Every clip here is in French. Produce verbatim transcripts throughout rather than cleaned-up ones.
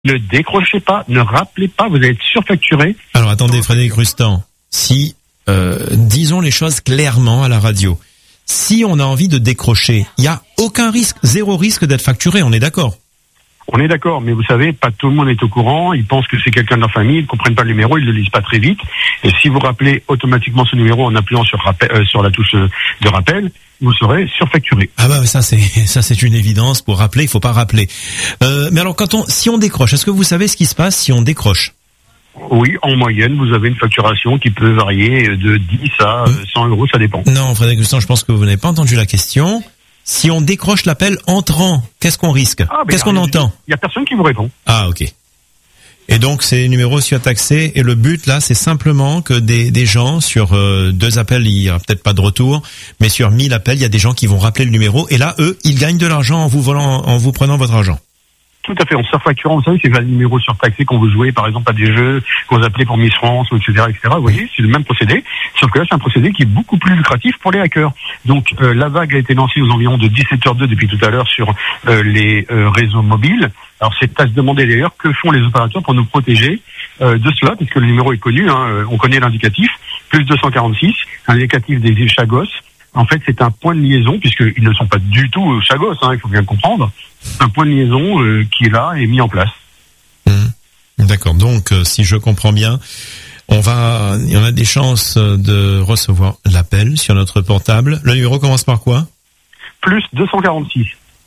Ne décrochez pas, ne rappelez pas, vous allez être surfacturé. Alors attendez, Frédéric Rustan, si euh, disons les choses clairement à la radio, si on a envie de décrocher, il y a aucun risque, zéro risque d'être facturé, on est d'accord? On est d'accord, mais vous savez, pas tout le monde est au courant, ils pensent que c'est quelqu'un de leur famille, ils ne comprennent pas le numéro, ils ne le lisent pas très vite, et si vous rappelez automatiquement ce numéro en appuyant sur, rappel, euh, sur la touche de rappel, vous serez surfacturé. Ah bah ça c'est ça c'est une évidence, pour rappeler, il faut pas rappeler. Euh, mais alors quand on si on décroche, est-ce que vous savez ce qui se passe si on décroche? Oui, en moyenne, vous avez une facturation qui peut varier de dix à cent euros, ça dépend. Non, Frédéric Rustan, je pense que vous n'avez pas entendu la question. Si on décroche l'appel entrant, qu'est-ce qu'on risque? ah, Qu'est-ce qu'on entend? Il y a personne qui vous répond. Ah, ok. Et donc, ces numéros surtaxés, et le but, là, c'est simplement que des, des gens, sur euh, deux appels, il n'y a peut-être pas de retour, mais sur mille appels, il y a des gens qui vont rappeler le numéro, et là, eux, ils gagnent de l'argent en vous volant, en vous prenant votre argent. Tout à fait, en surfacturant, vous savez, c'est le numéro surtaxé quand vous jouez, par exemple, à des jeux, quand vous appelez pour Miss France, et cetera, et cetera. Vous voyez, c'est le même procédé, sauf que là, c'est un procédé qui est beaucoup plus lucratif pour les hackers. Donc, euh, la vague a été lancée aux environs de dix-sept heures deux depuis tout à l'heure sur euh, les euh, réseaux mobiles. Alors, c'est à se demander d'ailleurs que font les opérateurs pour nous protéger euh, de cela, puisque le numéro est connu, hein, on connaît l'indicatif, plus deux cent quarante-six, indicatif des îles Chagos. En fait, c'est un point de liaison, puisqu'ils ne sont pas du tout Chagos, hein, il faut bien le comprendre. Un point de liaison euh, qui est là et mis en place. Mmh. D'accord. Donc, euh, si je comprends bien, on va, il y en a des chances de recevoir l'appel sur notre portable. Le numéro commence par quoi? Plus deux cent quarante-six.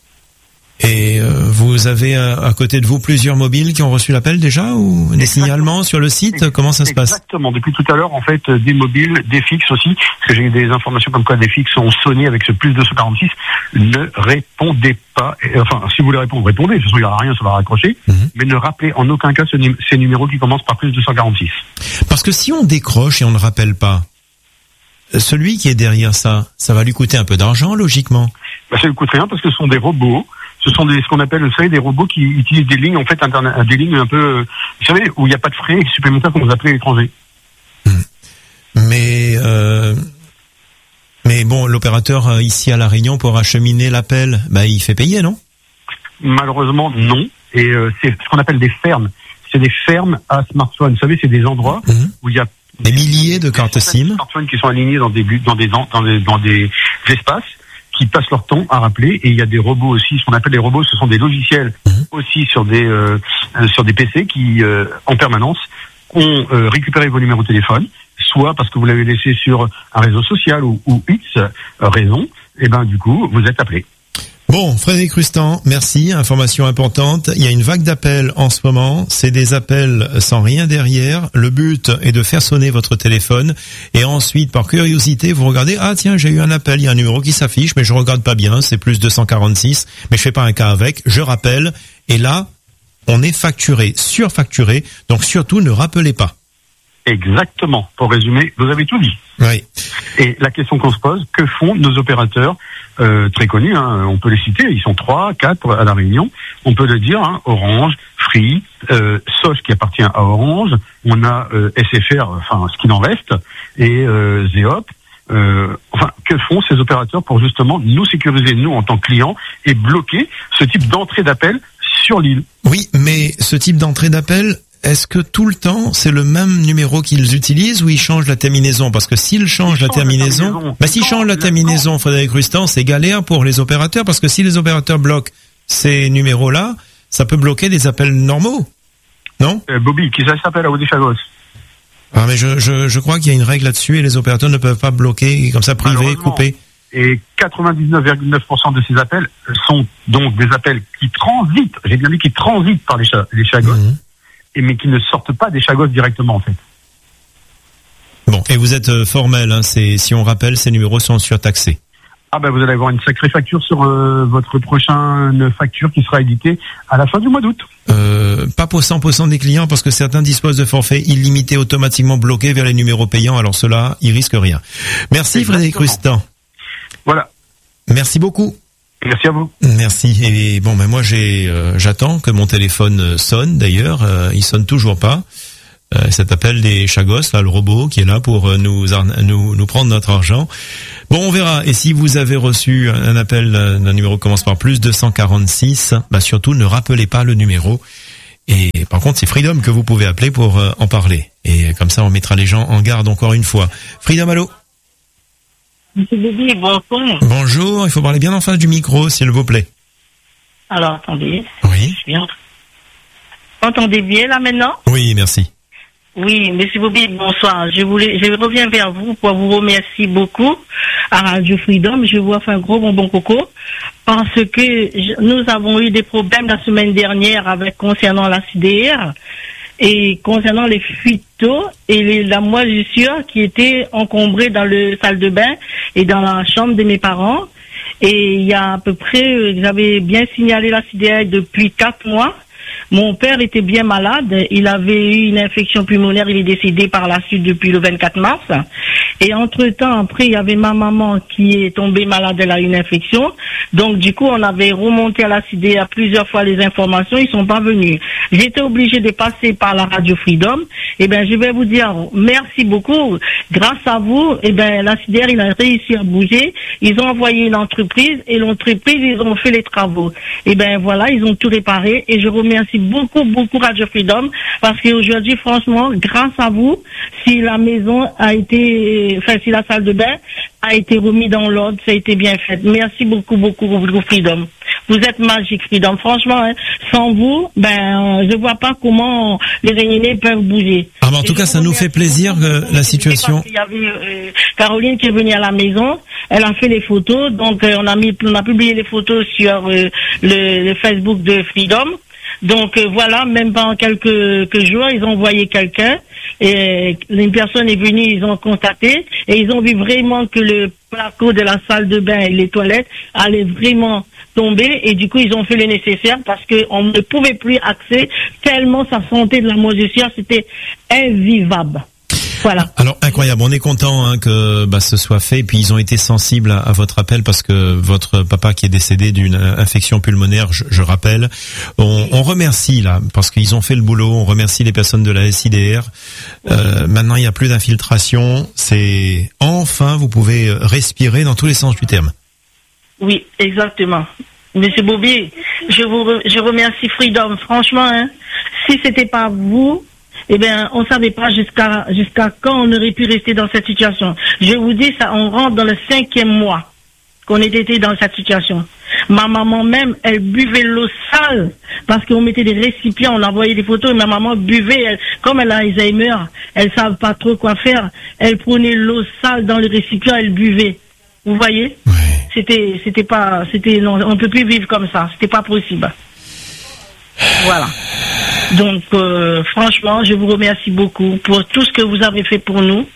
Et euh, vous avez à, à côté de vous plusieurs mobiles qui ont reçu l'appel déjà, ou des signalements sur le site? Comment ça se passe? Exactement. Depuis tout à l'heure, en fait, des mobiles, des fixes aussi, parce que j'ai eu des informations comme quoi des fixes ont sonné avec ce plus deux cent quarante-six. Ne répondez pas. Enfin, si vous voulez répondre, répondez. De toute façon, il n'y aura rien, ça va raccrocher. Mmh. Mais ne rappelez en aucun cas ce, ces numéros qui commencent par plus deux cent quarante-six. Parce que si on décroche et on ne rappelle pas, celui qui est derrière ça, ça va lui coûter un peu d'argent, logiquement. Bah, ça lui coûte rien parce que ce sont des robots. Ce sont des, ce qu'on appelle, vous savez, des robots qui utilisent des lignes, en fait, internet, des lignes un peu, vous savez, où il n'y a pas de frais supplémentaires qu'on nous appelle à l'étranger. Mais, euh, mais bon, l'opérateur ici à La Réunion pour acheminer l'appel, bah, il fait payer, non? Malheureusement, non. Et euh, c'est ce qu'on appelle des fermes. C'est des fermes à smartphones. Vous savez, c'est des endroits mmh. où il y a des milliers de cartes SIM, des smartphones qui sont alignés dans des dans des dans des dans des espaces, qui passent leur temps à rappeler, et il y a des robots aussi, ce qu'on appelle les robots, ce sont des logiciels mmh. aussi sur des euh, sur des P C qui euh, en permanence ont euh, récupéré vos numéros de téléphone, soit parce que vous l'avez laissé sur un réseau social ou, ou X euh, raison, et ben du coup vous êtes appelé. Bon, Frédéric Rustan, merci. Information importante. Il y a une vague d'appels en ce moment. C'est des appels sans rien derrière. Le but est de faire sonner votre téléphone. Et ensuite, par curiosité, vous regardez, ah tiens, j'ai eu un appel, il y a un numéro qui s'affiche, mais je regarde pas bien, c'est plus deux cent quarante-six, mais je fais pas un cas avec, je rappelle. Et là, on est facturé, surfacturé. Donc surtout, ne rappelez pas. Exactement. Pour résumer, vous avez tout dit. Oui. Et la question qu'on se pose, que font nos opérateurs euh, très connus, hein, on peut les citer, ils sont trois, quatre à La Réunion, on peut le dire, hein, Orange, Free, euh, Soch qui appartient à Orange, on a euh, S F R, enfin ce qu'il en reste, et euh, Zeop. Euh, enfin, que font ces opérateurs pour justement nous sécuriser, nous en tant que clients, et bloquer ce type d'entrée d'appel sur l'île? Oui, mais ce type d'entrée d'appel, est-ce que tout le temps, c'est le même numéro qu'ils utilisent ou ils changent la terminaison? Parce que s'ils changent la terminaison, la terminaison, bah s'ils changent la terminaison, Frédéric Rustan, c'est galère pour les opérateurs, parce que si les opérateurs bloquent ces numéros-là, ça peut bloquer des appels normaux, non? euh, Bobby, qui ça s'appelle à Odéchagos? Ah mais je, je, je crois qu'il y a une règle là-dessus et les opérateurs ne peuvent pas bloquer comme ça, privé, couper. Et quatre-vingt-dix-neuf virgule neuf pour cent de ces appels sont donc des appels qui transitent, j'ai bien dit qui transitent par les, cha- les Chagos. Mmh. Et mais qui ne sortent pas des Chagos directement en fait. Bon, et vous êtes euh, formel, hein, c'est si on rappelle, ces numéros sont surtaxés. Ah ben vous allez avoir une sacrée facture sur euh, votre prochaine facture qui sera éditée à la fin du mois d'août. Euh, pas pour cent pour cent des clients parce que certains disposent de forfaits illimités automatiquement bloqués vers les numéros payants, alors ceux-là, ils risquent rien. Merci. Exactement. Frédéric Rustan. Voilà. Merci beaucoup. Merci à vous. Merci. Et bon, ben moi j'ai, euh, j'attends que mon téléphone sonne. D'ailleurs, euh, il sonne toujours pas. Euh, cet appel des Chagos, là, le robot qui est là pour euh, nous, nous nous prendre notre argent. Bon, on verra. Et si vous avez reçu un appel d'un numéro qui commence par plus deux cent quarante-six, bah surtout ne rappelez pas le numéro. Et par contre, c'est Freedom que vous pouvez appeler pour euh, en parler. Et comme ça, on mettra les gens en garde encore une fois. Freedom, allô? Monsieur Bobby, bonsoir. Bonjour, il faut parler bien en face du micro, s'il vous plaît. Alors, attendez. Oui. Bien. Entendez bien là maintenant? Oui, merci. Oui, monsieur Bobby, bonsoir. Je voulais, je reviens vers vous pour vous remercier beaucoup à Radio Freedom. Je vous offre un gros bonbon coco parce que je, nous avons eu des problèmes la semaine dernière avec concernant la C D R et concernant les fuites d'eau et les, la moisissure qui était encombrée dans le salle de bain et dans la chambre de mes parents. Et il y a à peu près, j'avais bien signalé la C D R depuis quatre mois. Mon père était bien malade, il avait eu une infection pulmonaire, il est décédé par la suite depuis le vingt-quatre mars. Et entre-temps, après, il y avait ma maman qui est tombée malade, elle a eu une infection. Donc, du coup, on avait remonté à la C D R plusieurs fois les informations, ils sont pas venus. J'étais obligée de passer par la Radio Freedom. Eh ben, je vais vous dire merci beaucoup. Grâce à vous, eh ben, la C D R, il a réussi à bouger. Ils ont envoyé une entreprise et l'entreprise, ils ont fait les travaux. Eh ben, voilà, ils ont tout réparé et je remercie beaucoup, beaucoup Radio Freedom parce qu'aujourd'hui, franchement, grâce à vous, si la maison a été, enfin, si la salle de bain a été remise dans l'ordre, ça a été bien fait. Merci beaucoup, beaucoup, beaucoup, Freedom. Vous êtes magique, Freedom. Franchement, hein, sans vous, ben, euh, je vois pas comment les Réunionnais peuvent bouger. Ah, mais en tout cas, ça nous fait plaisir que la situation. Il y avait euh, Caroline qui est venue à la maison. Elle a fait les photos, donc euh, on a mis, on a publié les photos sur euh, le, le Facebook de Freedom. Donc euh, voilà, même pendant quelques, quelques jours, ils ont envoyé quelqu'un et une personne est venue, ils ont constaté et ils ont vu vraiment que le placo de la salle de bain et les toilettes allaient vraiment tomber et du coup ils ont fait le nécessaire parce qu'on ne pouvait plus accéder tellement ça sentait de la moisissure, c'était invivable. Voilà. Alors incroyable, on est content hein, que bah, ce soit fait. Et puis ils ont été sensibles à, à votre appel parce que votre papa qui est décédé d'une infection pulmonaire, je, je rappelle, on, on remercie là parce qu'ils ont fait le boulot. On remercie les personnes de la S I D R. Euh, maintenant il n'y a plus d'infiltration. C'est enfin vous pouvez respirer dans tous les sens du terme. Oui, exactement. Monsieur Bobby, je vous re, je remercie Freedom. Franchement, hein, si c'était pas vous. Eh bien, on savait pas jusqu'à jusqu'à quand on aurait pu rester dans cette situation. Je vous dis ça, on rentre dans le cinquième mois qu'on était dans cette situation. Ma maman même, elle buvait l'eau sale parce qu'on mettait des récipients, on envoyait des photos et ma maman buvait, elle, comme elle a Alzheimer, elle savait pas trop quoi faire, elle prenait l'eau sale dans les récipients, elle buvait. Vous voyez? Ouais. C'était c'était pas c'était non, on peut plus vivre comme ça, c'était pas possible. Voilà. Donc, euh, franchement, je vous remercie beaucoup pour tout ce que vous avez fait pour nous.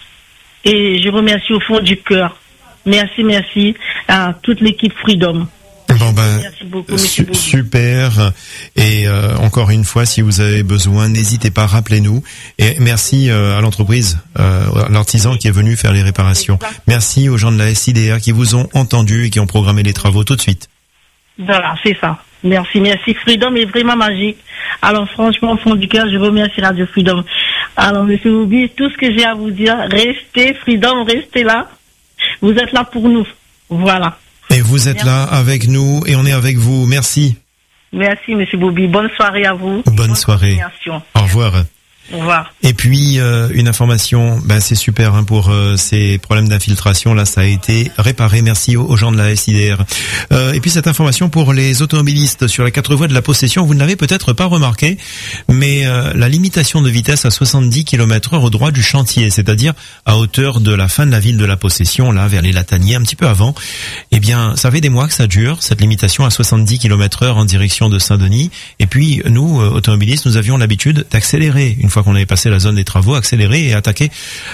Et je remercie au fond du cœur. Merci, merci à toute l'équipe Freedom. Bon ben, merci beaucoup, su- super. Et euh, encore une fois, si vous avez besoin, n'hésitez pas, rappelez-nous. Et merci euh, à l'entreprise, euh, à l'artisan qui est venu faire les réparations. Merci aux gens de la S I D R qui vous ont entendu et qui ont programmé les travaux tout de suite. Voilà, c'est ça. Merci, merci. Freedom est vraiment magique. Alors franchement, au fond du cœur, je remercie Radio Freedom. Alors monsieur Bobby, tout ce que j'ai à vous dire, restez Freedom, restez là. Vous êtes là pour nous. Voilà. Et vous êtes Merci. Là avec nous et on est avec vous. Merci. Merci monsieur Bobby. Bonne soirée à vous. Bonne, Bonne soirée. Au revoir. Au revoir. Et puis euh, une information, ben c'est super hein, pour euh, ces problèmes d'infiltration. Là, ça a été réparé. Merci aux, aux gens de la S I D R. Euh, et puis cette information pour les automobilistes sur la quatre voies de la Possession. Vous ne l'avez peut-être pas remarqué, mais euh, la limitation de vitesse à soixante-dix kilomètres heure au droit du chantier, c'est-à-dire à hauteur de la fin de la ville de la Possession, là vers les Lataniers, un petit peu avant. Eh bien, ça fait des mois que ça dure cette limitation à soixante-dix kilomètres heure en direction de Saint-Denis. Et puis nous, euh, automobilistes, nous avions l'habitude d'accélérer une fois qu'on avait passé la zone des travaux, accélérer et attaquer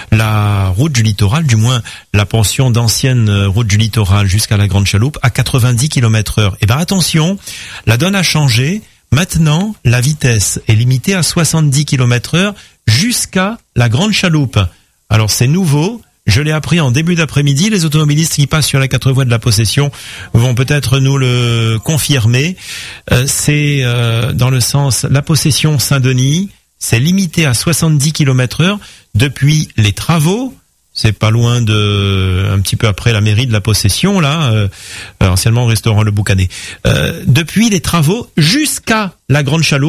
la route du littoral, du moins la portion d'ancienne route du littoral jusqu'à la Grande Chaloupe à quatre-vingt-dix kilomètres heure. Et ben attention, la donne a changé. Maintenant, la vitesse est limitée à soixante-dix kilomètres heure jusqu'à la Grande Chaloupe. Alors c'est nouveau. Je l'ai appris en début d'après-midi. Les automobilistes qui passent sur la quatre voies de la Possession vont peut-être nous le confirmer. Euh, c'est euh, dans le sens la Possession Saint-Denis. C'est limité à soixante-dix kilomètres heure depuis les travaux. C'est pas loin de, un petit peu après la mairie de la Possession, là, euh, anciennement au restaurant Le Boucanet. Euh, depuis les travaux jusqu'à la Grande Chaloupe,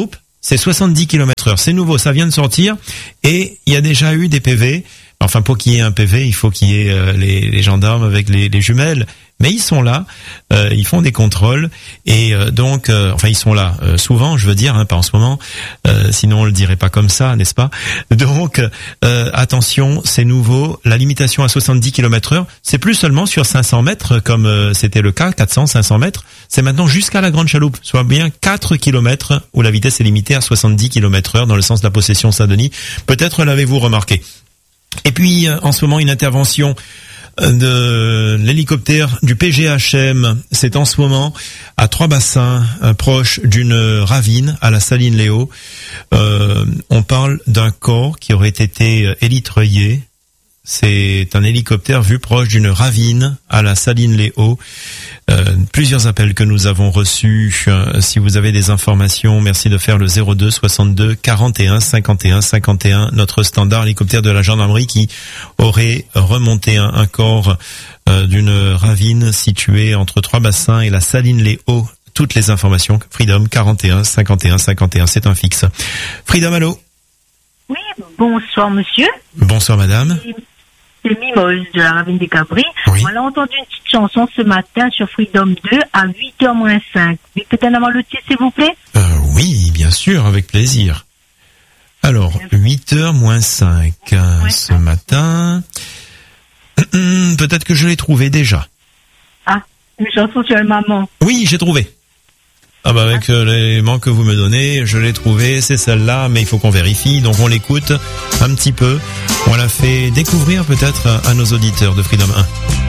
c'est soixante-dix kilomètres heure. C'est nouveau, ça vient de sortir et il y a déjà eu des P V. Enfin, pour qu'il y ait un P V, il faut qu'il y ait euh, les, les gendarmes avec les, les jumelles. Mais ils sont là, euh, ils font des contrôles et euh, donc, euh, enfin, ils sont là euh, souvent, je veux dire, hein, pas en ce moment. Euh, sinon, on le dirait pas comme ça, n'est-ce pas? Donc, euh, attention, c'est nouveau. La limitation à soixante-dix kilomètres heure, c'est plus seulement sur cinq cents mètres comme euh, c'était le cas, quatre cents, cinq cents mètres. C'est maintenant jusqu'à la Grande Chaloupe, soit bien quatre kilomètres où la vitesse est limitée à soixante-dix kilomètres heure dans le sens de la possession Saint-Denis. Peut-être l'avez-vous remarqué. Et puis, en ce moment, une intervention de l'hélicoptère du P G H M. C'est en ce moment à Trois-Bassins, proche d'une ravine à la Saline-Léo. Euh, on parle d'un corps qui aurait été élytreuillé. C'est un hélicoptère vu proche d'une ravine à la Saline-les-Hauts. Euh, plusieurs appels que nous avons reçus. Euh, si vous avez des informations, merci de faire le zéro deux soixante-deux quarante et un cinquante et un cinquante et un. Notre standard hélicoptère de la gendarmerie qui aurait remonté un, un corps euh, d'une ravine située entre Trois-Bassins et la Saline-les-Hauts. Toutes les informations, Freedom quarante et un cinquante et un cinquante et un, c'est un fixe. Freedom, allô? Oui, bonsoir monsieur. Bonsoir madame. C'est Mimose de la Ravine des Cabris. Oui. On a entendu une petite chanson ce matin sur Freedom deux à huit heures moins cinq. Vous pouvez peut-être avoir le titre, s'il vous plaît? euh, Oui, bien sûr, avec plaisir. Alors, huit heures moins cinq ouais. Ce matin. Peut-être que je l'ai trouvé déjà. Ah, une chanson sur une maman. Oui, j'ai trouvé. Ah bah avec euh, l'élément que vous me donnez, je l'ai trouvé, c'est celle-là, mais il faut qu'on vérifie, donc on l'écoute un petit peu. On l'a fait découvrir peut-être à nos auditeurs de Freedom un.